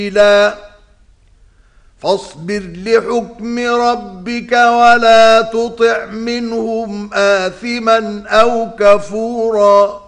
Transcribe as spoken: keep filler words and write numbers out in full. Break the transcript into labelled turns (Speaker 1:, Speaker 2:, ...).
Speaker 1: فاصبر لحكم ربك ولا تطع منهم آثما أو كفورا